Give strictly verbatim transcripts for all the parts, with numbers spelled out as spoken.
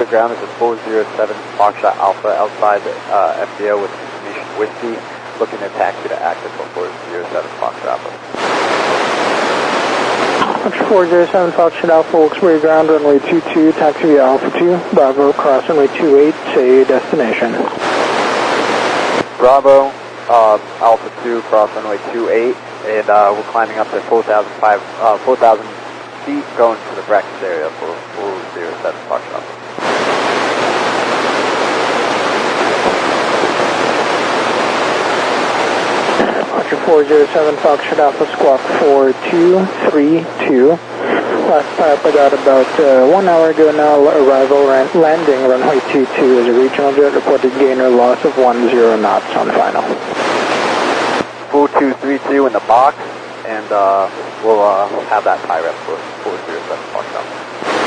ground. This is four zero seven Foxtrot Alpha outside the uh, F B O with information whiskey. Looking to taxi to active for four zero seven Foxtrot Alpha. four zero seven Foxtrot Alpha, Wilkes-Barre ground, runway two two, taxi via Alpha two, Bravo, cross runway two eight, say destination. Bravo, uh, Alpha two, cross runway two eight, and uh, we're climbing up to four thousand feet, going to the breakfast area for four zero seven Foxtrot Alpha. four zero seven Foxtrot Alpha, squawk four two three two. Last pipe I got about uh, one hour ago now, arrival landing runway two two is a regional jet, reported gain or loss of one zero knots on final. four two three two in the box, and uh, we'll uh, have that tie rep for four zero seven Foxtrot Alpha.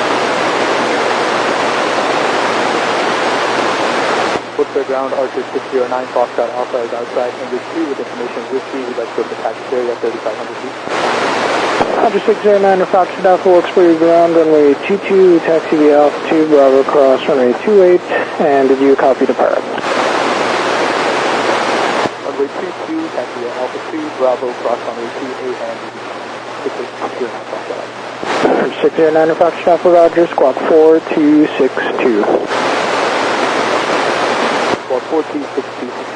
Wilkes-Barre ground, Archer six zero nine Foxtrot Alpha is outside English two with information whiskey. We'd like to go to taxi area thirty-five hundred feet. Archer six zero nine Foxtrot Alpha, Wilkes-Barre ground, runway two two, taxi via Alpha two, Bravo cross runway two eight, and did you copy the pirate? Runway two two, taxi via Alpha two, Bravo cross runway two eight, and six zero nine Foxtrot Alpha. six zero nine Foxtrot Alpha, Roger, squawk four two six two. four two six two.